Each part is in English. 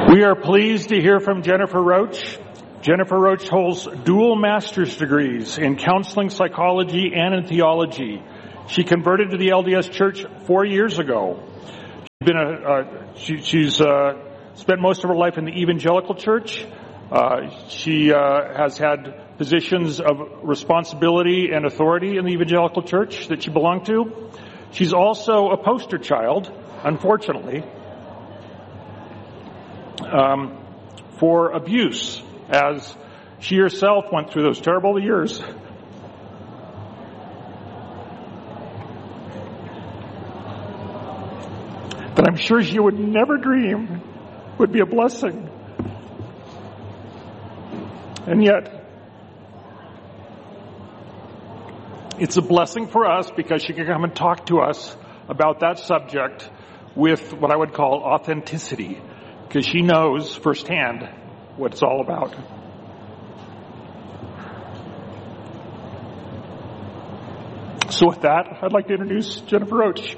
We are pleased to hear from Jennifer Roach. Jennifer Roach holds dual master's degrees in counseling psychology and in theology. She converted to the LDS Church 4 years ago. She's spent most of her life in the evangelical church. She has had positions of responsibility and authority in the evangelical church that she belonged to. She's also a poster child, unfortunately, for abuse, as she herself went through those terrible years. That I'm sure she would never dream would be a blessing. And yet, it's a blessing for us because she can come and talk to us about that subject with what I would call authenticity, because she knows firsthand what it's all about. So with that, I'd like to introduce Jennifer Roach.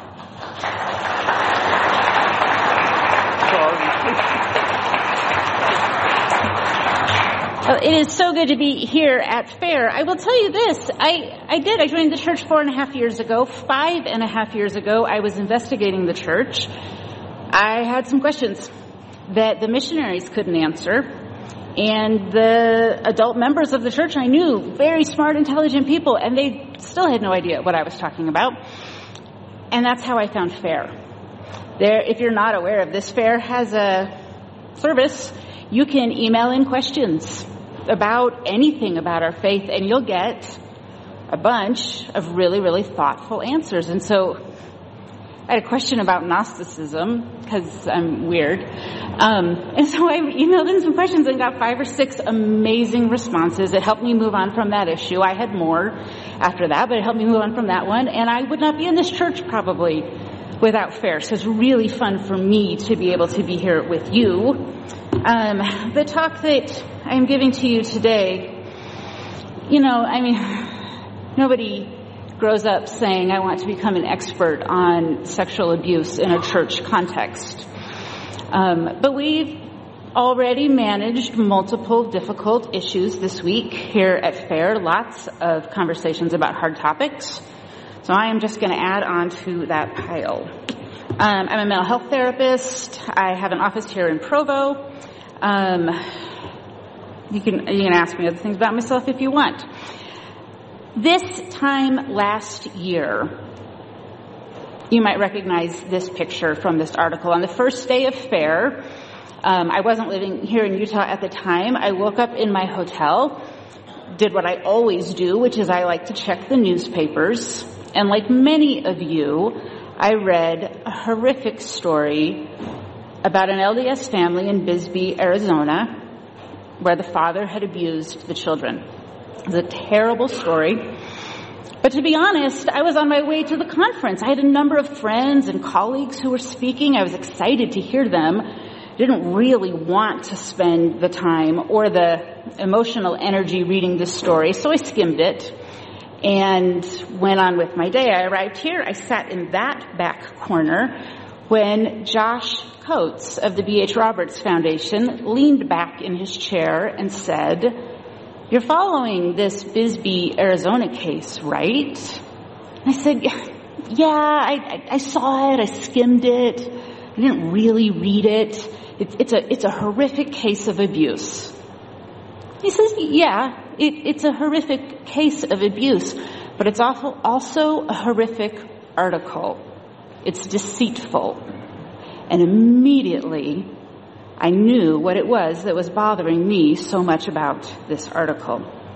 Well, it is so good to be here at Fair. I will tell you this, I joined the church 4.5 years ago. 5.5 years ago, I was investigating the church. I had some questions that the missionaries couldn't answer. And the adult members of the church I knew, very smart, intelligent people, and they still had no idea what I was talking about. And that's how I found Fair. If you're not aware of this, Fair has a service. You can email in questions about anything about our faith, and you'll get a bunch of really, really thoughtful answers. And so I had a question about Gnosticism, because I'm weird. And so I emailed in some questions and got 5 or 6 amazing responses. It helped me move on from that issue. I had more after that, but it helped me move on from that one. And I would not be in this church probably without Fair. So it's really fun for me to be able to be here with you. The talk that I'm giving to you today, nobody grows up saying, I want to become an expert on sexual abuse in a church context. But we've already managed multiple difficult issues this week here at Fair, lots of conversations about hard topics. So I am just going to add on to that pile. I'm a mental health therapist. I have an office here in Provo. You can ask me other things about myself if you want. This time last year, you might recognize this picture from this article. On the first day of Fair, I wasn't living here in Utah at the time. I woke up in my hotel, did what I always do, which is I like to check the newspapers. And like many of you, I read a horrific story about an LDS family in Bisbee, Arizona, where the father had abused the children. It was a terrible story. But to be honest, I was on my way to the conference. I had a number of friends and colleagues who were speaking. I was excited to hear them. Didn't really want to spend the time or the emotional energy reading this story, so I skimmed it and went on with my day. I arrived here. I sat in that back corner when Josh Coates of the B.H. Roberts Foundation leaned back in his chair and said, "You're following this Bisbee, Arizona case, right?" And I said, yeah, I saw it. I skimmed it. I didn't really read it. It's a horrific case of abuse. He says, yeah, it's a horrific case of abuse, but it's also a horrific article. It's deceitful. And immediately, I knew what it was that was bothering me so much about this article.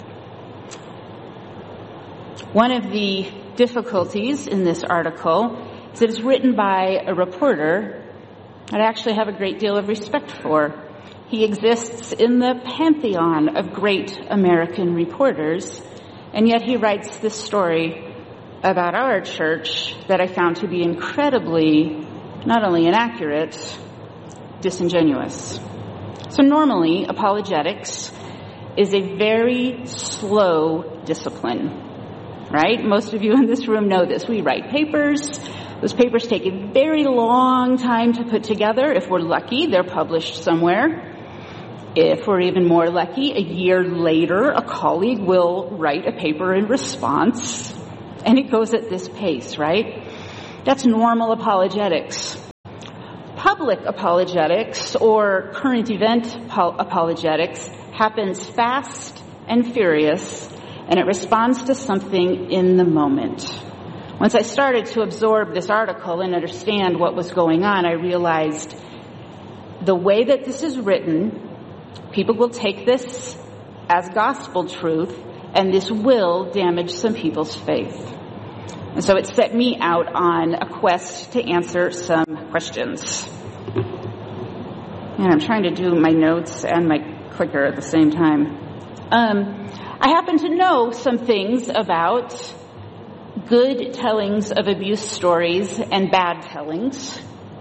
One of the difficulties in this article is that it's written by a reporter that I actually have a great deal of respect for. He exists in the pantheon of great American reporters, and yet he writes this story about our church that I found to be incredibly, not only inaccurate, disingenuous. So normally, apologetics is a very slow discipline, right? Most of you in this room know this. We write papers, Those papers take a very long time to put together. If we're lucky, they're published somewhere. If we're even more lucky, a year later, a colleague will write a paper in response, and it goes at this pace, right? That's normal apologetics. Public apologetics, or current event apologetics, happens fast and furious, and it responds to something in the moment. Once I started to absorb this article and understand what was going on, I realized the way that this is written, people will take this as gospel truth, and this will damage some people's faith. And so it set me out on a quest to answer some questions. And I'm trying to do my notes and my clicker at the same time. I happen to know some things about good tellings of abuse stories and bad tellings.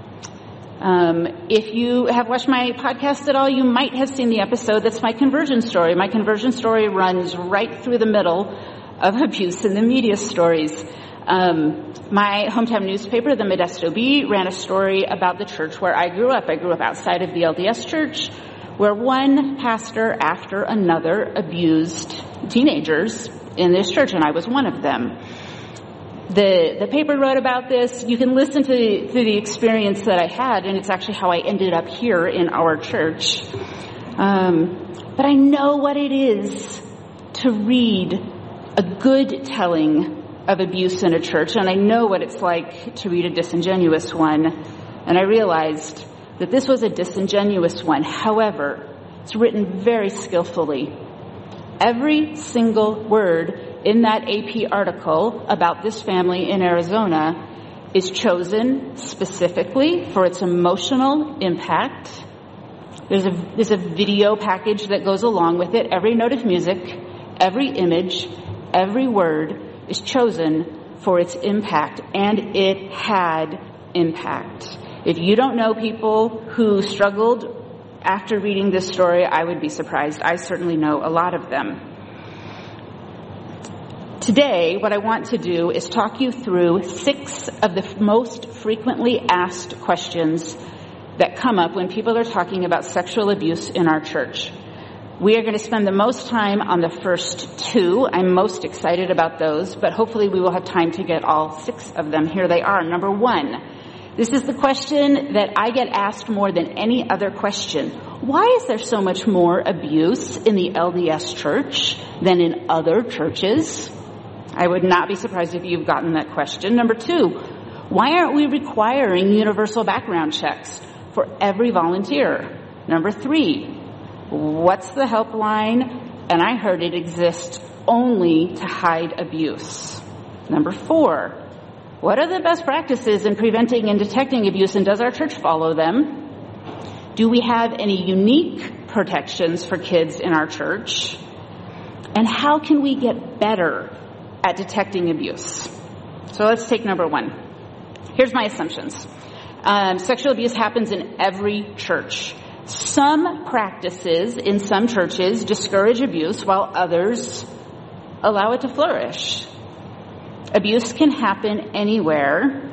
If you have watched my podcast at all, you might have seen the episode that's my conversion story. My conversion story runs right through the middle of abuse in the media stories. My hometown newspaper, the Modesto Bee, ran a story about the church where I grew up. I grew up outside of the LDS church, where one pastor after another abused teenagers in this church, and I was one of them. The paper wrote about this. You can listen to the experience that I had, and it's actually how I ended up here in our church. But I know what it is to read a good telling of abuse in a church, and I know what it's like to read a disingenuous one. And I realized that this was a disingenuous one. However, it's written very skillfully. Every single word in that AP article about this family in Arizona is chosen specifically for its emotional impact. There's a video package that goes along with it. Every note of music, every image, every word is chosen for its impact, and it had impact. If you don't know people who struggled after reading this story, I would be surprised. I certainly know a lot of them. Today, what I want to do is talk you through 6 of the most frequently asked questions that come up when people are talking about sexual abuse in our church. We are going to spend the most time on the first 2. I'm most excited about those, but hopefully we will have time to get all 6 of them. Here they are. Number 1. This is the question that I get asked more than any other question. Why is there so much more abuse in the LDS church than in other churches? I would not be surprised if you've gotten that question. Number 2, why aren't we requiring universal background checks for every volunteer? Number 3, what's the helpline? And I heard it exists only to hide abuse. Number 4, what are the best practices in preventing and detecting abuse, and does our church follow them? Do we have any unique protections for kids in our church? And how can we get better at detecting abuse? So let's take number 1. Here's my assumptions. Sexual abuse happens in every church. Some practices in some churches discourage abuse while others allow it to flourish. Abuse can happen anywhere,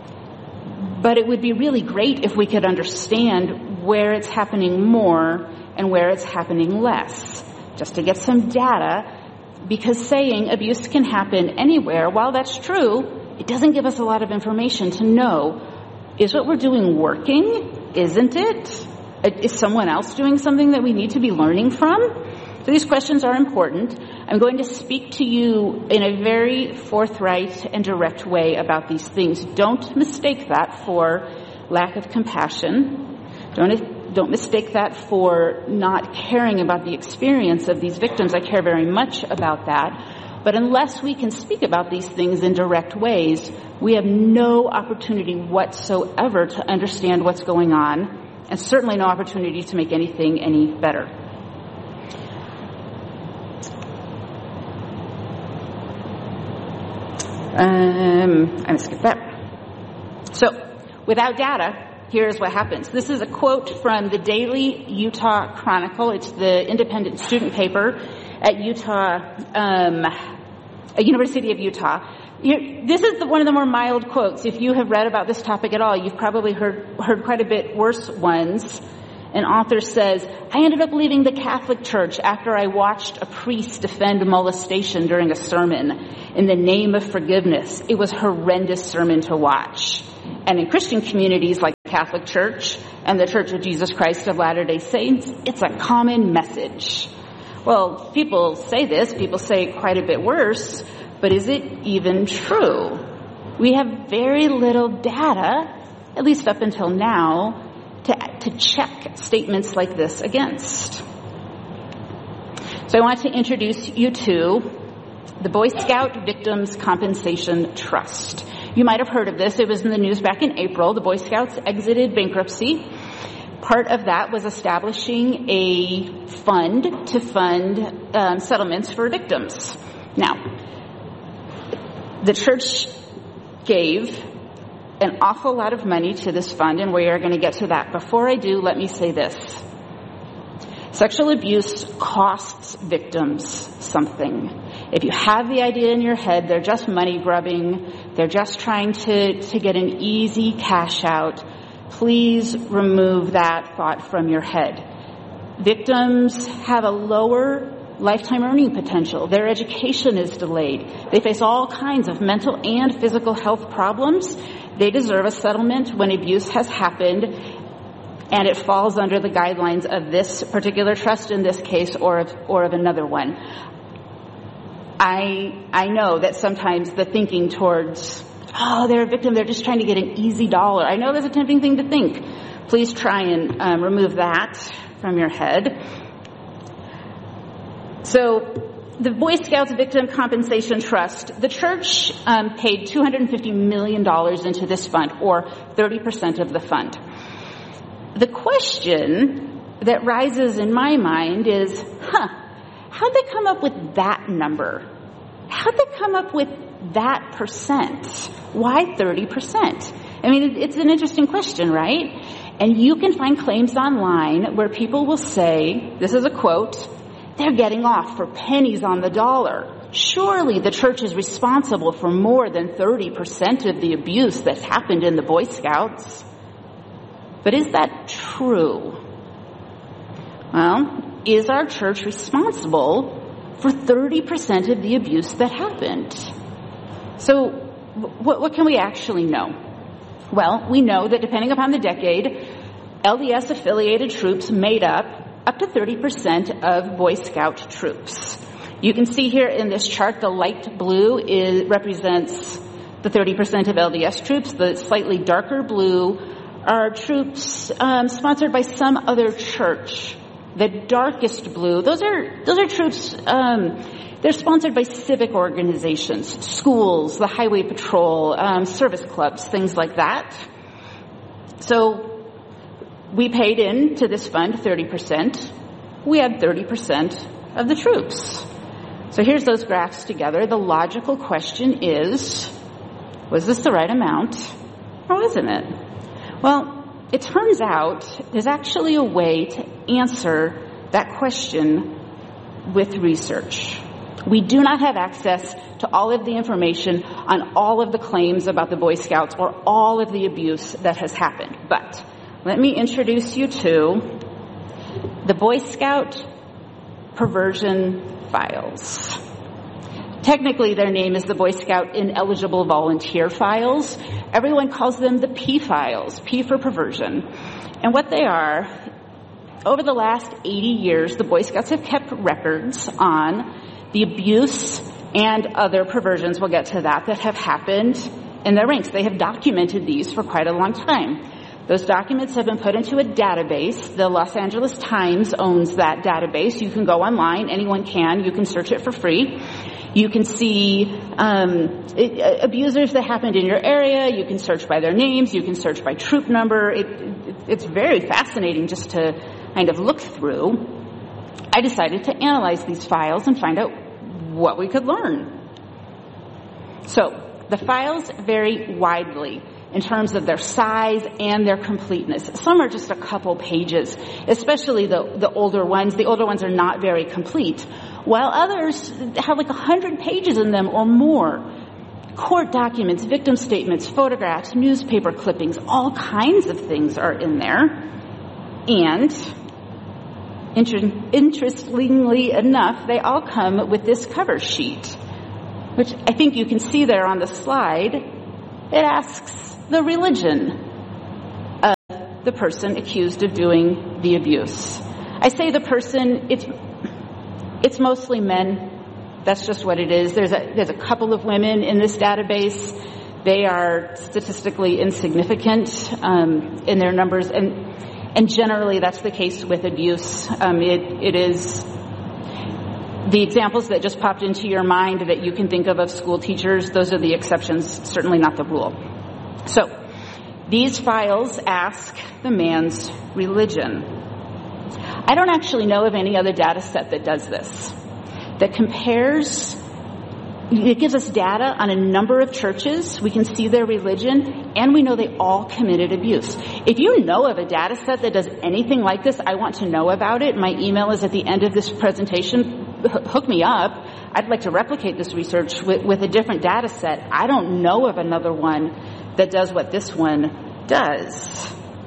but it would be really great if we could understand where it's happening more and where it's happening less, just to get some data, because saying abuse can happen anywhere, while that's true, it doesn't give us a lot of information to know, is what we're doing working? Isn't it? Is someone else doing something that we need to be learning from? So these questions are important. I'm going to speak to you in a very forthright and direct way about these things. Don't mistake that for lack of compassion. Don't mistake that for not caring about the experience of these victims. I care very much about that. But unless we can speak about these things in direct ways, we have no opportunity whatsoever to understand what's going on, and certainly no opportunity to make anything any better. I'm going to skip that. So, without data, here's what happens. This is a quote from the Daily Utah Chronicle. It's the independent student paper at University of Utah. This is one of the more mild quotes. If you have read about this topic at all, you've probably heard quite a bit worse ones. An author says, I ended up leaving the Catholic Church after I watched a priest defend molestation during a sermon in the name of forgiveness. It was a horrendous sermon to watch. And in Christian communities like the Catholic Church and the Church of Jesus Christ of Latter-day Saints, it's a common message. Well, people say this, people say it quite a bit worse, but is it even true? We have very little data, at least up until now, to check statements like this against. So I want to introduce you to the Boy Scout Victims Compensation Trust. You might have heard of this. It was in the news back in April. The Boy Scouts exited bankruptcy. Part of that was establishing a fund to fund settlements for victims. Now, the church gave an awful lot of money to this fund, and we are going to get to that. Before I do, let me say this. Sexual abuse costs victims something. If you have the idea in your head, they're just money grubbing, they're just trying to get an easy cash out, please remove that thought from your head. Victims have a lower lifetime earning potential. Their education is delayed. They face all kinds of mental and physical health problems. They deserve a settlement when abuse has happened, and it falls under the guidelines of this particular trust in this case or of another one. I know that sometimes the thinking towards, they're a victim, they're just trying to get an easy dollar. I know that's a tempting thing to think. Please try and remove that from your head. So, the Boy Scouts Victim Compensation Trust, the church paid $250 million into this fund, or 30% of the fund. The question that rises in my mind is, how'd they come up with that number? How'd they come up with that percent? Why 30%? I mean, it's an interesting question, right? And you can find claims online where people will say, this is a quote, they're getting off for pennies on the dollar. Surely the church is responsible for more than 30% of the abuse that's happened in the Boy Scouts. But is that true? Well, is our church responsible for 30% of the abuse that happened? So what can we actually know? Well, we know that depending upon the decade, LDS-affiliated troops made up to 30% of Boy Scout troops. You can see here in this chart, the light blue represents the 30% of LDS troops. The slightly darker blue are troops sponsored by some other church. The darkest blue, those are troops, they're sponsored by civic organizations, schools, the highway patrol, service clubs, things like that. So we paid in to this fund 30%. We had 30% of the troops. So here's those graphs together. The logical question is, was this the right amount or wasn't it? Well, it turns out there's actually a way to answer that question with research. We do not have access to all of the information on all of the claims about the Boy Scouts or all of the abuse that has happened. But let me introduce you to the Boy Scout Perversion Files. Technically, their name is the Boy Scout Ineligible Volunteer Files. Everyone calls them the P files, P for perversion. And what they are, over the last 80 years, the Boy Scouts have kept records on the abuse and other perversions, we'll get to that have happened in their ranks. They have documented these for quite a long time. Those documents have been put into a database. The Los Angeles Times owns that database. You can go online. Anyone can. You can search it for free. You can see abusers that happened in your area. You can search by their names. You can search by troop number. It's very fascinating just to kind of look through. I decided to analyze these files and find out what we could learn. So the files vary widely in terms of their size and their completeness. Some are just a couple pages, especially the older ones. The older ones are not very complete, while others have like 100 pages in them or more. Court documents, victim statements, photographs, newspaper clippings, all kinds of things are in there. And interestingly enough, they all come with this cover sheet, which I think you can see there on the slide. It asks the religion of the person accused of doing the abuse. I say the person, it's mostly men. That's just what it is. There's a couple of women in this database. They are statistically insignificant in their numbers, and generally that's the case with abuse. It is the examples that just popped into your mind that you can think of school teachers. Those are the exceptions, certainly not the rule. So these files ask the man's religion. I don't actually know of any other data set that does this, that compares. It gives us data on a number of churches. We can see their religion, and we know they all committed abuse. If you know of a data set that does anything like this, I want to know about it. My email is at the end of this presentation. Hook me up. I'd like to replicate this research with a different data set. I don't know of another one that does what this one does.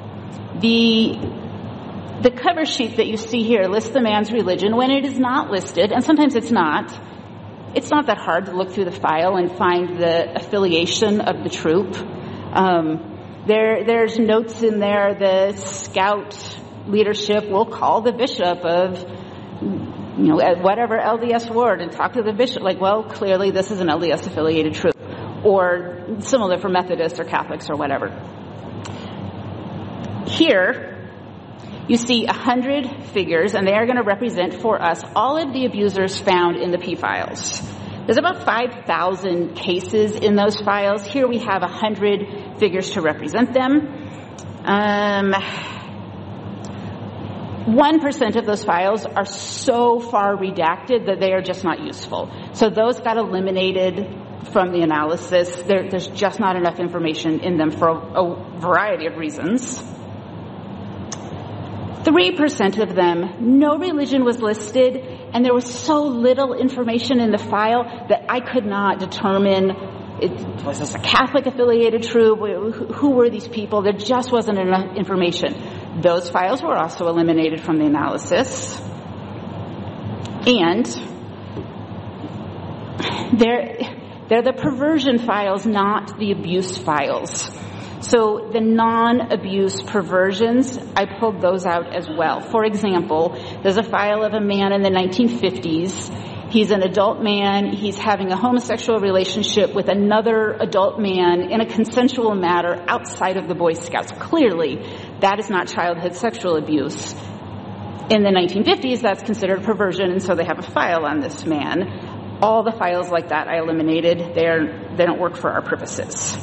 The cover sheet that you see here lists the man's religion when it is not listed, and sometimes it's not. It's not that hard to look through the file and find the affiliation of the troop. There's notes in there. The scout leadership will call the bishop of, whatever LDS ward and talk to the bishop. Like, well, clearly this is an LDS affiliated troop, or similar for Methodists or Catholics or whatever. Here, you see 100 figures, and they are going to represent for us all of the abusers found in the P files. There's about 5,000 cases in those files. Here we have 100 figures to represent them. 1% of those files are so far redacted that they are just not useful. So those got eliminated from the analysis. There's just not enough information in them for a variety of reasons. 3% of them, no religion was listed, and there was so little information in the file that I could not determine, was this a Catholic affiliated troop? Who were these people? There just wasn't enough information. Those files were also eliminated from the analysis. And they're the perversion files, not the abuse files. So the non-abuse perversions, I pulled those out as well. For example, there's a file of a man in the 1950s. He's an adult man. He's having a homosexual relationship with another adult man in a consensual manner outside of the Boy Scouts. Clearly, that is not childhood sexual abuse. In the 1950s, that's considered perversion, and so they have a file on this man. All the files like that I eliminated. They don't work for our purposes.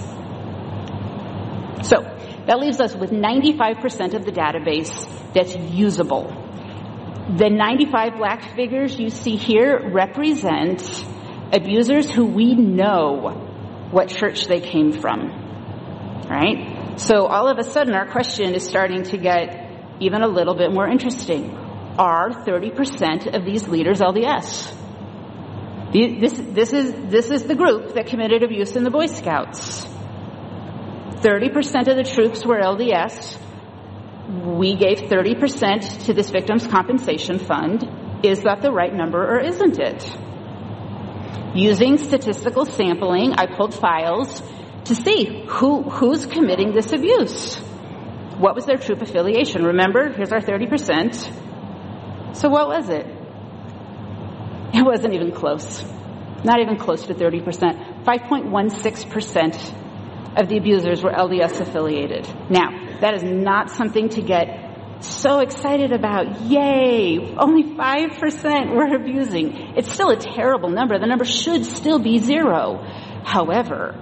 So that leaves us with 95% of the database that's usable. The 95 black figures you see here represent abusers who we know what church they came from, right? So all of a sudden our question is starting to get even a little bit more interesting. Are 30% of these leaders LDS? This is the group that committed abuse in the Boy Scouts. 30% of the troops were LDS. We gave 30% to this victim's compensation fund. Is that the right number or isn't it? Using statistical sampling, I pulled files to see who's committing this abuse. What was their troop affiliation? Remember, here's our 30%. So what was it? It wasn't even close. Not even close to 30%. 5.16% of the abusers were LDS affiliated. Now, that is not something to get so excited about. Yay! Only 5% were abusing. It's still a terrible number. The number should still be 0. However,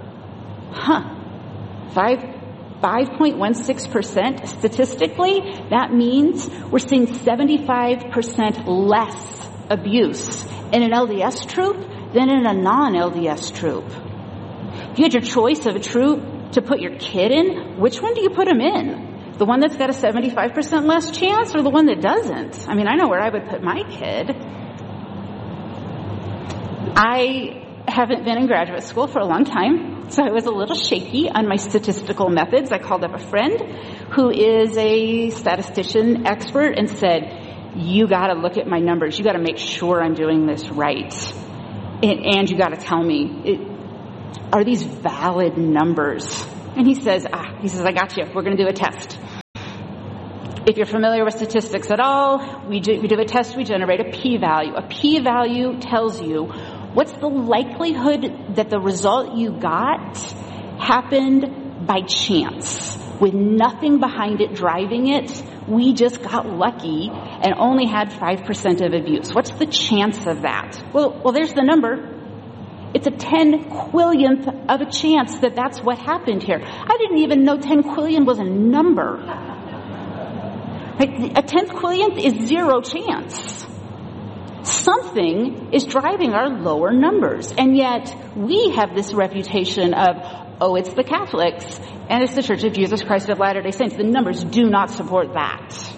5.16% statistically, that means we're seeing 75% less abuse in an LDS troop than in a non-LDS troop. If you had your choice of a troop to put your kid in, which one do you put him in? The one that's got a 75% less chance or the one that doesn't? I know where I would put my kid. I haven't been in graduate school for a long time, so I was a little shaky on my statistical methods. I called up a friend who is a statistician expert and said, you got to look at my numbers. You got to make sure I'm doing this right. And you got to tell me, are these valid numbers? And he says, I got you. We're going to do a test. If you're familiar with statistics at all, we do a test. We generate a p-value. A p-value tells you what's the likelihood that the result you got happened by chance, with nothing behind it driving it. We just got lucky and only had 5% of abuse. What's the chance of that? Well, there's the number. It's a 10 quillionth of a chance that that's what happened here. I didn't even know 10 quillion was a number. A 10th quillionth is zero chance. Something is driving our lower numbers. And yet we have this reputation of, it's the Catholics and it's the Church of Jesus Christ of Latter-day Saints. The numbers do not support that.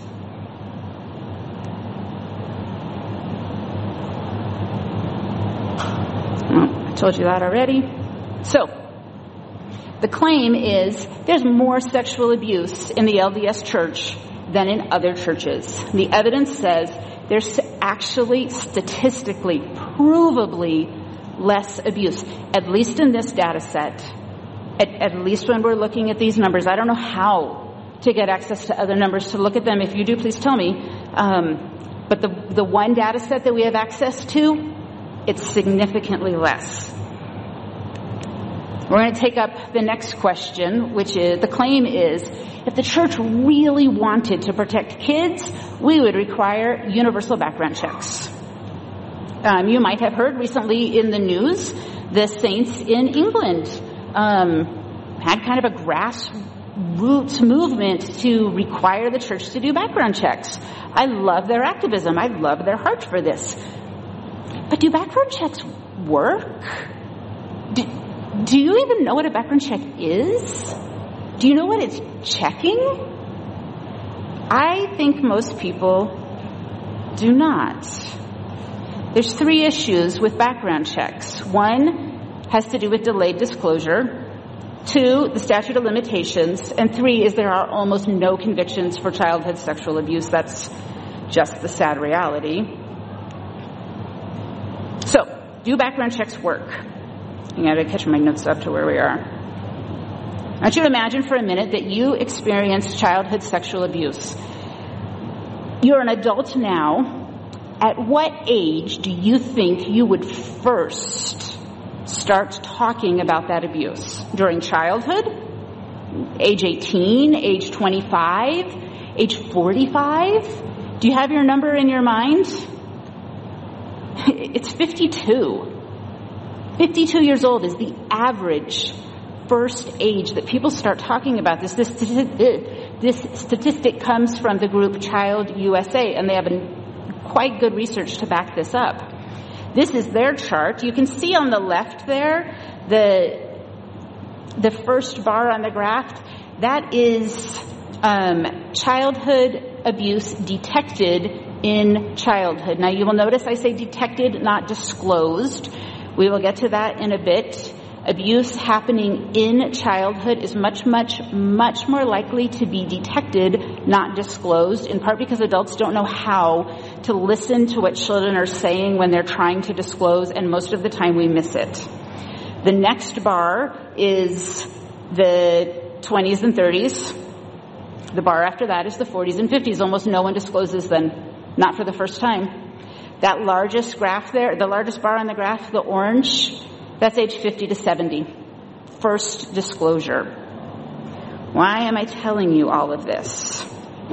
I told you that already. So, the claim is there's more sexual abuse in the LDS Church than in other churches. The evidence says there's actually statistically, provably less abuse, at least in this data set, at least when we're looking at these numbers. I don't know how to get access to other numbers to look at them. If you do, please tell me. But the one data set that we have access to, it's significantly less. We're going to take up the next question, which is, the claim is, if the church really wanted to protect kids, we would require universal background checks. You might have heard recently in the news, the saints in England had kind of a grassroots movement to require the church to do background checks. I love their activism. I love their heart for this. But do background checks work? Do you even know what a background check is? Do you know what it's checking? I think most people do not. There's 3 issues with background checks. 1 has to do with delayed disclosure. 2, the statute of limitations. And 3 is there are almost no convictions for childhood sexual abuse. That's just the sad reality. So, do background checks work? I got to catch my notes up to where we are. I want you to imagine for a minute that you experienced childhood sexual abuse. You're an adult now. At what age do you think you would first start talking about that abuse? During childhood? Age 18? Age 25? Age 45? Do you have your number in your mind? It's 52. 52 years old is the average first age that people start talking about this. This statistic comes from the group Child USA, and they have quite good research to back this up. This is their chart. You can see on the left there, the first bar on the graph, that is childhood abuse detected in childhood. Now you will notice I say detected, not disclosed. We will get to that in a bit. Abuse happening in childhood is much more likely to be detected, not disclosed, in part because adults don't know how to listen to what children are saying when they're trying to disclose, and most of the time we miss it. The next bar is the 20s and 30s. The bar after that is the 40s and 50s. Almost no one discloses then, not for the first time. That largest graph there, the largest bar on the graph, the orange, that's age 50 to 70. First disclosure. Why am I telling you all of this?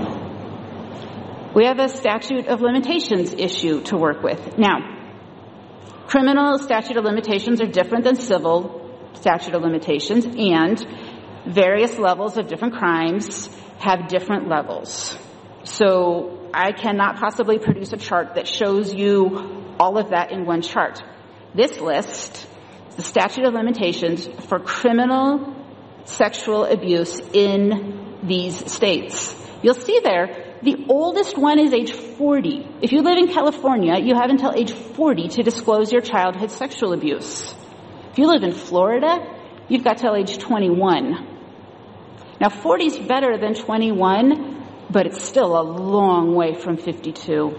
We have a statute of limitations issue to work with. Now, criminal statute of limitations are different than civil statute of limitations, and various levels of different crimes have different levels. So I cannot possibly produce a chart that shows you all of that in one chart. This list is the statute of limitations for criminal sexual abuse in these states. You'll see there, the oldest one is age 40. If you live in California, you have until age 40 to disclose your childhood sexual abuse. you live in Florida, you've got till age 21. Now, 40 is better than 21, but it's still a long way from 52.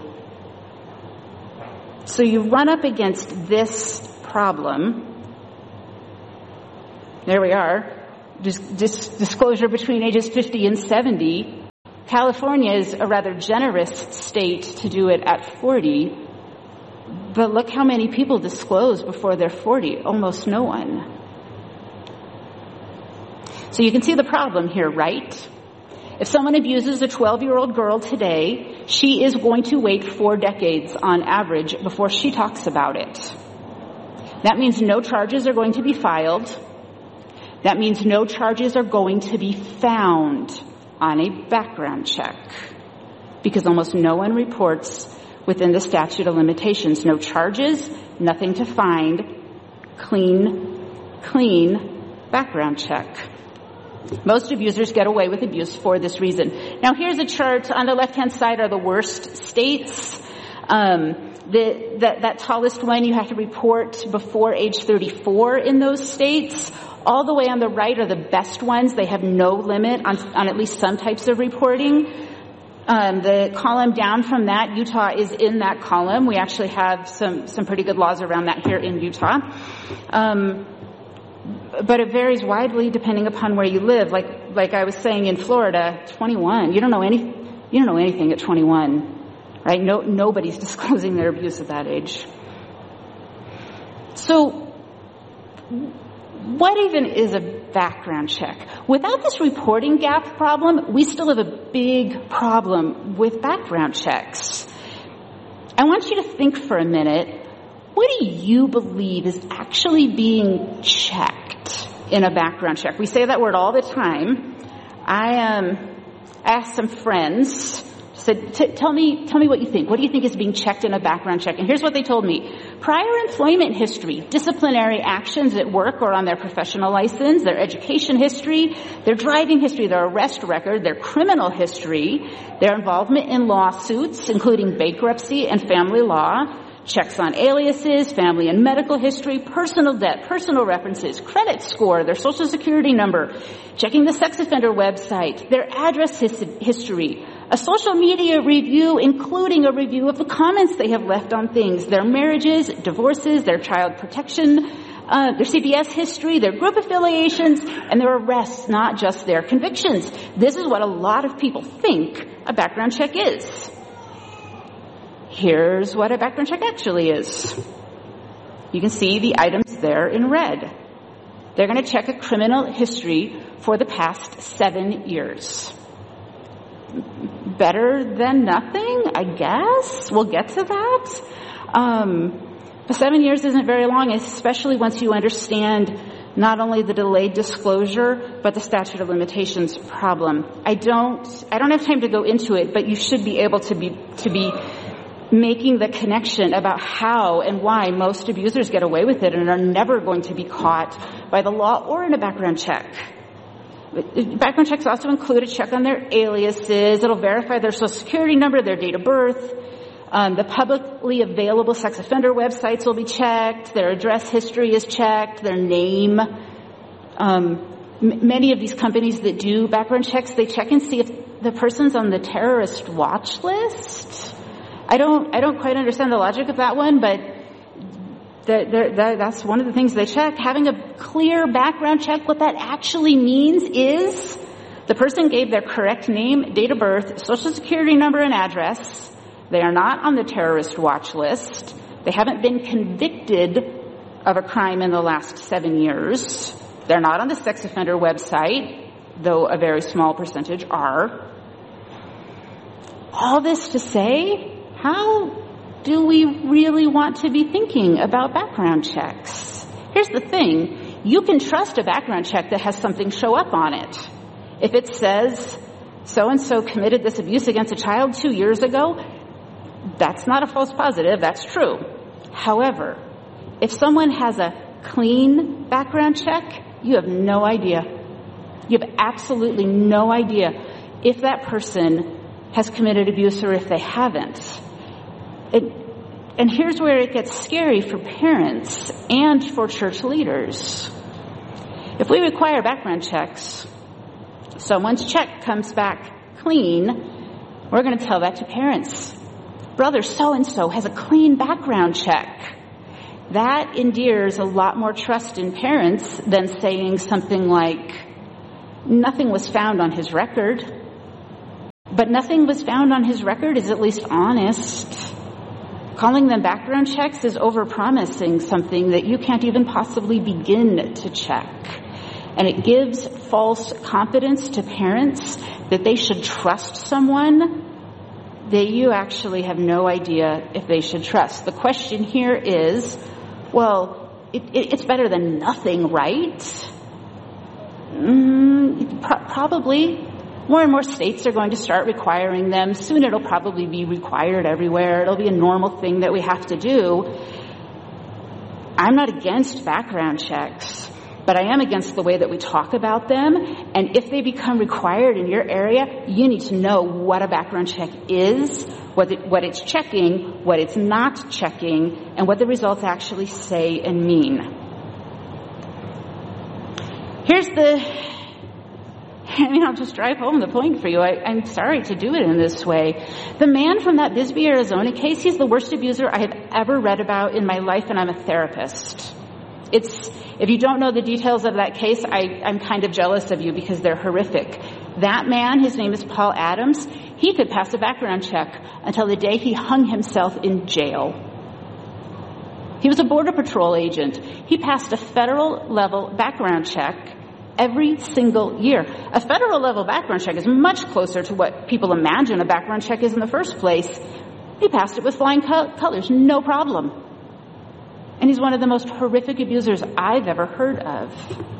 So you run up against this problem. There we are. Disclosure between ages 50 and 70. California is a rather generous state to do it at 40. But look how many people disclose before they're 40. Almost no one. So you can see the problem here, right? If someone abuses a 12-year-old girl today, she is going to wait 4 decades on average before she talks about it. That means no charges are going to be filed. That means no charges are going to be found on a background check, because almost no one reports within the statute of limitations. No charges, nothing to find, clean background check. Most abusers get away with abuse for this reason. Now here's a chart. On the left-hand side are the worst states. That tallest one you have to report before age 34 in those states. All the way on the right are the best ones. They have no limit on at least some types of reporting. The column down from that, Utah is in that column. We actually have some pretty good laws around that here in Utah. But it varies widely depending upon where you live. Like I was saying in Florida, 21. You don't know anything at 21, right? Nobody's disclosing their abuse at that age. So, what even is a background check? Without this reporting gap problem, we still have a big problem with background checks. I want you to think for a minute. What do you believe is actually being checked in a background check? We say that word all the time. I asked some friends, said, tell me what you think. What do you think is being checked in a background check? And here's what they told me. Prior employment history, disciplinary actions at work or on their professional license, their education history, their driving history, their arrest record, their criminal history, their involvement in lawsuits, including bankruptcy and family law, checks on aliases, family and medical history, personal debt, personal references, credit score, their social security number, checking the sex offender website, their address history, a social media review, including a review of the comments they have left on things, their marriages, divorces, their child protection, their CPS history, their group affiliations, and their arrests, not just their convictions. This is what a lot of people think a background check is. Here's what a background check actually is. You can see the items there in red. They're going to check a criminal history for the past 7 years. Better than nothing, I guess. We'll get to that. But 7 years isn't very long, especially once you understand not only the delayed disclosure, but the statute of limitations problem. I don't have time to go into it, but you should be able to be making the connection about how and why most abusers get away with it and are never going to be caught by the law or in a background check. Background checks also include a check on their aliases. It'll verify their social security number, their date of birth. The publicly available sex offender websites will be checked. Their address history is checked. Their name. Many of these companies that do background checks, they check and see if the person's on the terrorist watch list. I don't quite understand the logic of that one, but that's one of the things they check. Having a clear background check, what that actually means is the person gave their correct name, date of birth, social security number, and address. They are not on the terrorist watch list. They haven't been convicted of a crime in the last 7 years. They're not on the sex offender website, though a very small percentage are. All this to say, how do we really want to be thinking about background checks? Here's the thing. You can trust a background check that has something show up on it. If it says, so-and-so committed this abuse against a child 2 years ago, that's not a false positive. That's true. However, if someone has a clean background check, you have no idea. You have absolutely no idea if that person has committed abuse or if they haven't. And here's where it gets scary for parents and for church leaders. If we require background checks, someone's check comes back clean, we're going to tell that to parents. Brother so-and-so has a clean background check. That endears a lot more trust in parents than saying something like, nothing was found on his record. But nothing was found on his record is at least honest. Calling them background checks is overpromising something that you can't even possibly begin to check. And it gives false confidence to parents that they should trust someone that you actually have no idea if they should trust. The question here is, well, it's better than nothing, right? Probably. More and more states are going to start requiring them. Soon it'll probably be required everywhere. It'll be a normal thing that we have to do. I'm not against background checks, but I am against the way that we talk about them. And if they become required in your area, you need to know what a background check is, what it's checking, what it's not checking, and what the results actually say and mean. I'll just drive home the point for you. I'm sorry to do it in this way. The man from that Bisbee, Arizona case, he's the worst abuser I have ever read about in my life, and I'm a therapist. If you don't know the details of that case, I'm kind of jealous of you because they're horrific. That man, his name is Paul Adams, he could pass a background check until the day he hung himself in jail. He was a Border Patrol agent. He passed a federal level background check every single year. A federal level background check is much closer to what people imagine a background check is in the first place. He passed it with flying colors, no problem. And he's one of the most horrific abusers I've ever heard of.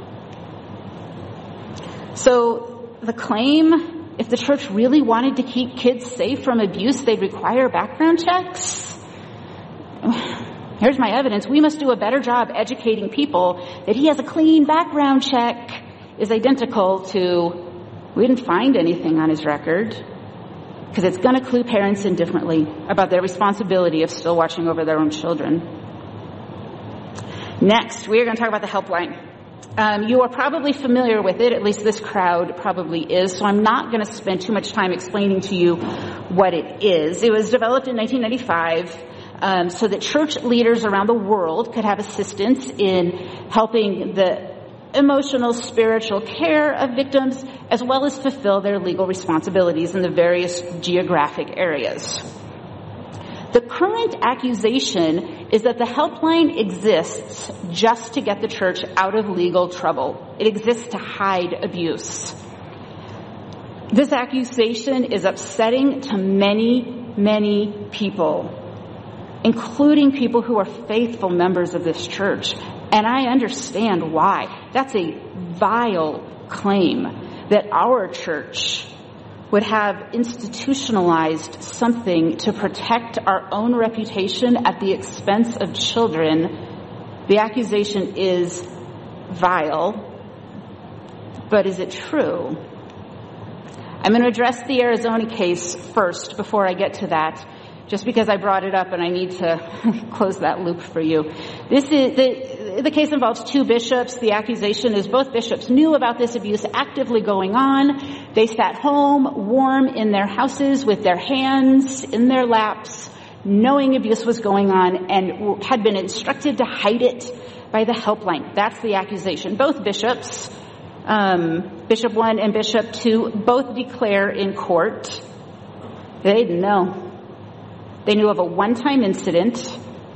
So the claim, if the church really wanted to keep kids safe from abuse, they'd require background checks? Here's my evidence. We must do a better job educating people that he has a clean background check is identical to, we didn't find anything on his record, because it's going to clue parents in differently about their responsibility of still watching over their own children. Next, we are going to talk about the helpline. You are probably familiar with it, at least this crowd probably is, so I'm not going to spend too much time explaining to you what it is. It was developed in 1995 so that church leaders around the world could have assistance in helping the emotional, spiritual care of victims, as well as fulfill their legal responsibilities in the various geographic areas. The current accusation is that the helpline exists just to get the church out of legal trouble. It exists to hide abuse. This accusation is upsetting to many, many people, including people who are faithful members of this church. And I understand why. That's a vile claim that our church would have institutionalized something to protect our own reputation at the expense of children. The accusation is vile, but is it true? I'm going to address the Arizona case first before I get to that, just because I brought it up and I need to close that loop for you. This is the case involves two bishops. The accusation is both bishops knew about this abuse actively going on. They sat home, warm in their houses with their hands in their laps, knowing abuse was going on, and had been instructed to hide it by the helpline. That's the accusation. Both bishops, Bishop 1 and Bishop 2, both declare in court they didn't know. They knew of a one-time incident.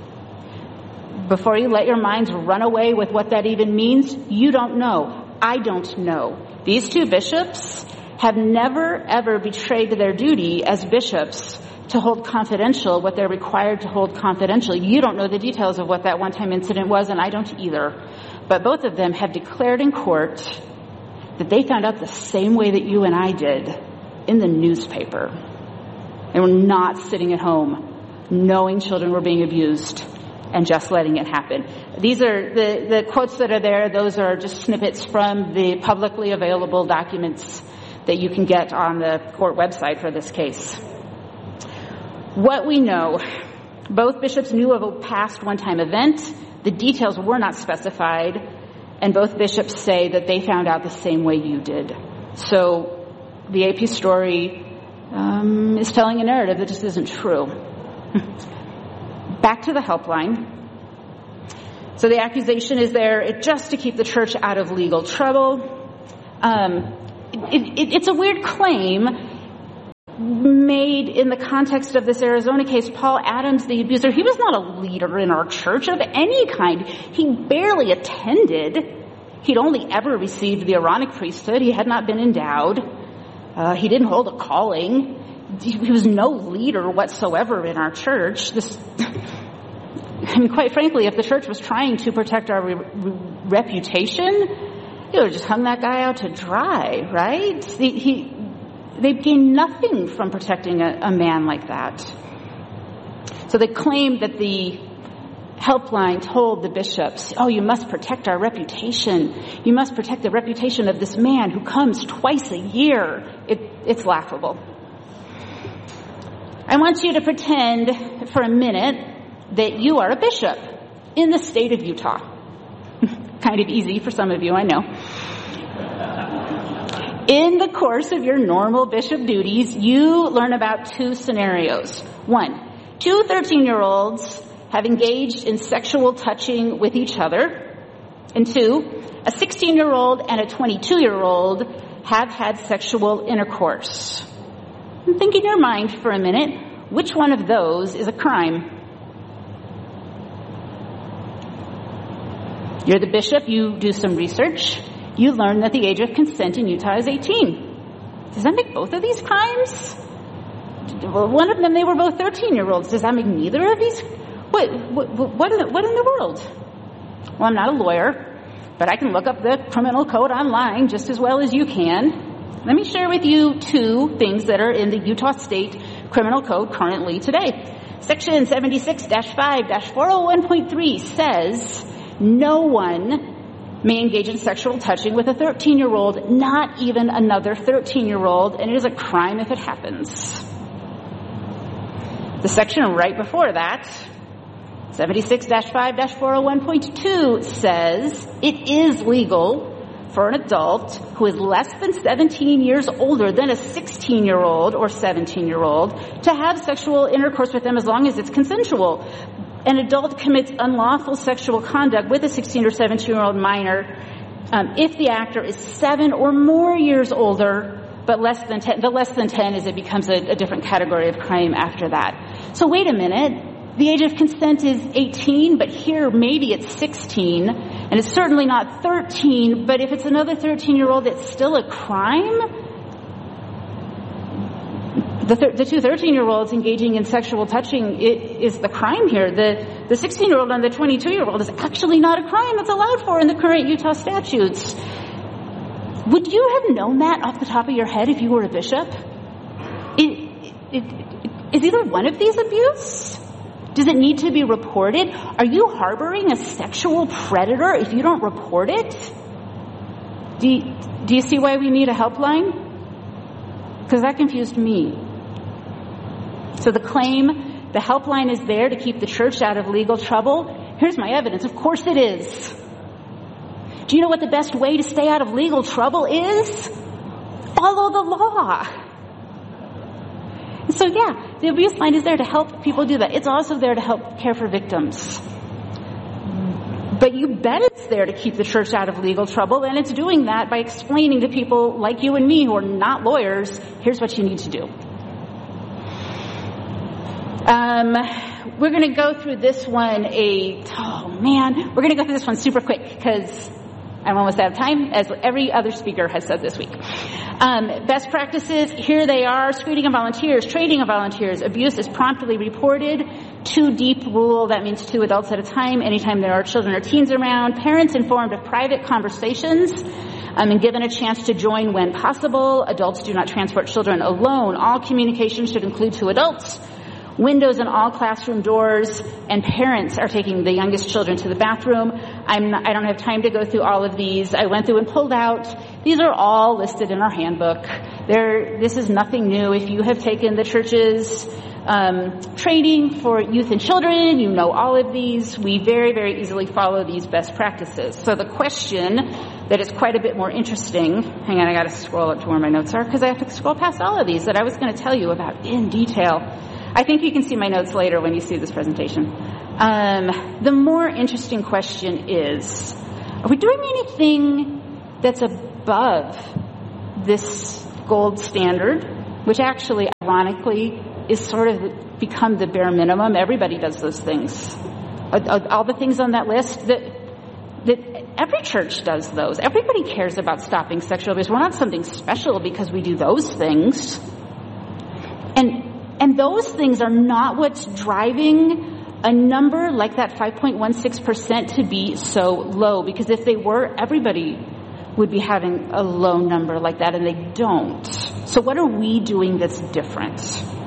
Before you let your minds run away with what that even means, you don't know. I don't know. These two bishops have never, ever betrayed their duty as bishops to hold confidential what they're required to hold confidential. You don't know the details of what that one-time incident was, and I don't either. But both of them have declared in court that they found out the same way that you and I did, in the newspaper. They were not sitting at home knowing children were being abused and just letting it happen. These are the quotes that are there. Those are just snippets from the publicly available documents that you can get on the court website for this case. What we know Both bishops knew of a past one-time event. The details were not specified, and both bishops say that they found out the same way you did. So the AP story is telling a narrative that just isn't true. Back to the helpline. So the accusation is there just to keep the church out of legal trouble. It's a weird claim made in the context of this Arizona case. Paul Adams, the abuser, he was not a leader in our church of any kind. He barely attended. He'd only ever received the Aaronic priesthood. He had not been endowed. He didn't hold a calling. He was no leader whatsoever in our church. Quite frankly, if the church was trying to protect our reputation, you would have just hung that guy out to dry, right? They gained nothing from protecting a man like that. So they claimed that the helpline told the bishops, oh, you must protect our reputation. You must protect the reputation of this man who comes twice a year. It's laughable. I want you to pretend for a minute that you are a bishop in the state of Utah. Kind of easy for some of you, I know. In the course of your normal bishop duties, you learn about two scenarios. One, two 13-year-olds have engaged in sexual touching with each other. And two, a 16-year-old and a 22-year-old have had sexual intercourse. Think in your mind for a minute, which one of those is a crime? You're the bishop, you do some research, you learn that the age of consent in Utah is 18. Does that make both of these crimes? Well, one of them, they were both 13-year-olds. Does that make neither of these? What in the world? Well, I'm not a lawyer, but I can look up the criminal code online just as well as you can. Let me share with you two things that are in the Utah State Criminal Code currently today. Section 76-5-401.3 says, no one may engage in sexual touching with a 13-year-old, not even another 13-year-old, and it is a crime if it happens. The section right before that, 76-5-401.2, says it is legal for an adult who is less than 17 years older than a 16-year-old or 17-year-old to have sexual intercourse with them as long as it's consensual. An adult commits unlawful sexual conduct with a 16 or 17-year-old minor if the actor is 7 or more years older, but less than 10. The less than 10 is it becomes a different category of crime after that. So wait a minute. The age of consent is 18, but here maybe it's 16, and it's certainly not 13, but if it's another 13-year-old, it's still a crime? The two 13-year-olds engaging in sexual touching is the crime here. The 16-year-old and the 22-year-old is actually not a crime that's allowed for in the current Utah statutes. Would you have known that off the top of your head if you were a bishop? Is either one of these abuse? Does it need to be reported? Are you harboring a sexual predator if you don't report it? Do you see why we need a helpline? Because that confused me. So the claim, the helpline is there to keep the church out of legal trouble. Here's my evidence. Of course it is. Do you know what the best way to stay out of legal trouble is? Follow the law. So yeah, the abuse line is there to help people do that. It's also there to help care for victims. But you bet it's there to keep the church out of legal trouble, and it's doing that by explaining to people like you and me who are not lawyers, here's what you need to do. We're going to go through this one we're going to go through this one super quick because I'm almost out of time, as every other speaker has said this week. Best practices, here they are. Screening of volunteers, training of volunteers. Abuse is promptly reported. 2 deep rule, that means 2 adults at a time. Anytime there are children or teens around. Parents informed of private conversations and given a chance to join when possible. Adults do not transport children alone. All communication should include 2 adults. windows in all classroom doors, and parents are taking the youngest children to the bathroom. I don't have time to go through all of these. I went through and pulled out. These are all listed in our handbook. This is nothing new. If you have taken the church's training for youth and children, you know all of these. We very, very easily follow these best practices. So the question that is quite a bit more interesting, hang on, I got to scroll up to where my notes are because I have to scroll past all of these that I was going to tell you about in detail. I think you can see my notes later when you see this presentation. The more interesting question is, are we doing anything that's above this gold standard, which actually, ironically, is sort of become the bare minimum? Everybody does those things. All the things on that list, that every church does those. Everybody cares about stopping sexual abuse. We're not something special because we do those things. And those things are not what's driving a number like that 5.16% to be so low. Because if they were, everybody would be having a low number like that, and they don't. So what are we doing that's different?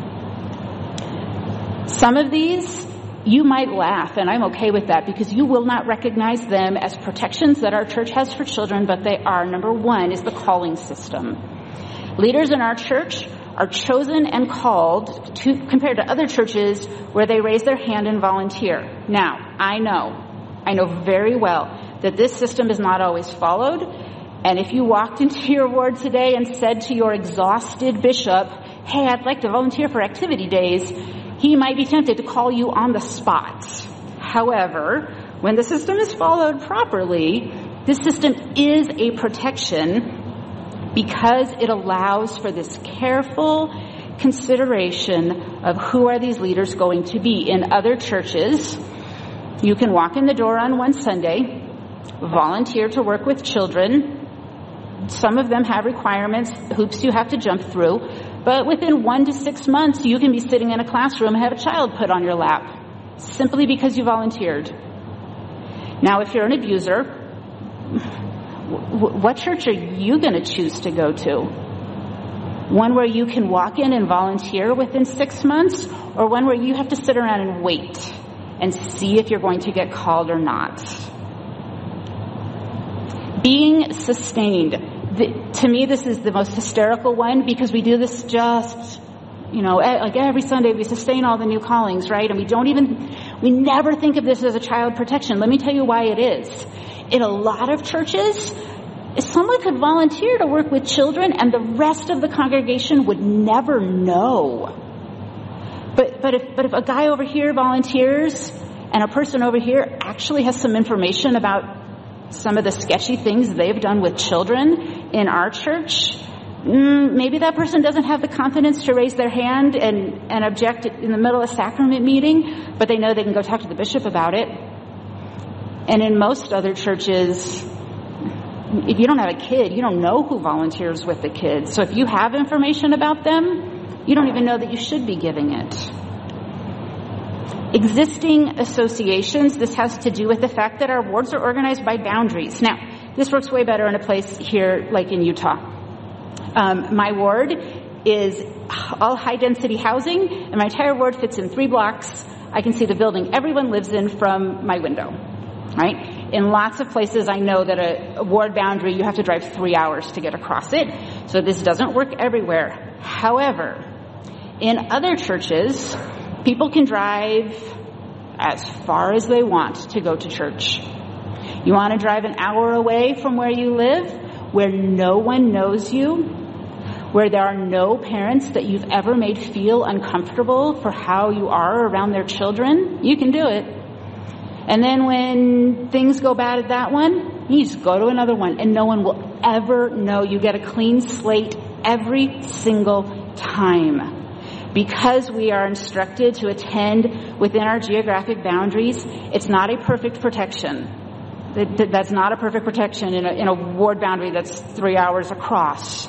Some of these, you might laugh, and I'm okay with that, because you will not recognize them as protections that our church has for children, but they are. Number one is the calling system. Leaders in our church are chosen and called compared to other churches where they raise their hand and volunteer. Now, I know very well that this system is not always followed. And if you walked into your ward today and said to your exhausted bishop, hey, I'd like to volunteer for activity days, he might be tempted to call you on the spot. However, when the system is followed properly, this system is a protection because it allows for this careful consideration of who are these leaders going to be. In other churches, you can walk in the door on one Sunday, volunteer to work with children. Some of them have requirements, hoops you have to jump through, but within 1 to 6 months, you can be sitting in a classroom and have a child put on your lap, simply because you volunteered. Now, if you're an abuser, what church are you going to choose to go to? One where you can walk in and volunteer within 6 months, or one where you have to sit around and wait and see if you're going to get called or not? Being sustained. To me, this is the most hysterical one, because we do this just, like every Sunday we sustain all the new callings, right? And we never think of this as a child protection. Let me tell you why it is. In a lot of churches, someone could volunteer to work with children and the rest of the congregation would never know. But if a guy over here volunteers and a person over here actually has some information about some of the sketchy things they've done with children in our church, maybe that person doesn't have the confidence to raise their hand and object in the middle of a sacrament meeting, but they know they can go talk to the bishop about it. And in most other churches, if you don't have a kid, you don't know who volunteers with the kids. So if you have information about them, you don't even know that you should be giving it. Existing associations, this has to do with the fact that our wards are organized by boundaries. Now, this works way better in a place here like in Utah. My ward is all high-density housing, and my entire ward fits in 3 blocks. I can see the building everyone lives in from my window, right? In lots of places, I know that a ward boundary, you have to drive 3 hours to get across it. So this doesn't work everywhere. However, in other churches, people can drive as far as they want to go to church. You want to drive an hour away from where you live, where no one knows you, where there are no parents that you've ever made feel uncomfortable for how you are around their children? You can do it. And then when things go bad at that one, you just go to another one, and no one will ever know. You get a clean slate every single time. Because we are instructed to attend within our geographic boundaries, it's not a perfect protection. That's not a perfect protection in a ward boundary that's 3 hours across.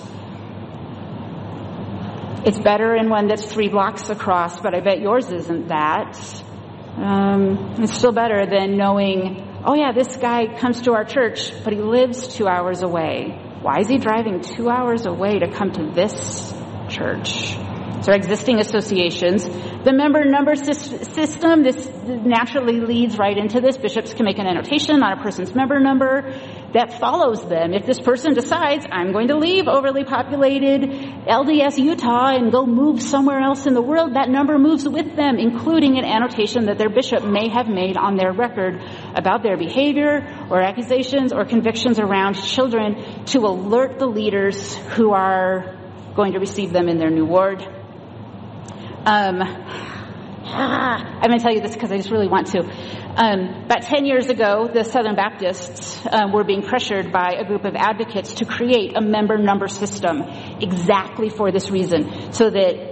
It's better in one that's 3 blocks across, but I bet yours isn't that. It's still better than knowing, oh yeah, this guy comes to our church, but he lives 2 hours away. Why is he driving 2 hours away to come to this church? So our existing associations. The member number system, this naturally leads right into this. Bishops can make an annotation on a person's member number that follows them. If this person decides, I'm going to leave overly populated LDS Utah and go move somewhere else in the world, that number moves with them, including an annotation that their bishop may have made on their record about their behavior or accusations or convictions around children to alert the leaders who are going to receive them in their new ward. I'm going to tell you this because I just really want to. About 10 years ago, the Southern Baptists were being pressured by a group of advocates to create a member number system exactly for this reason, so that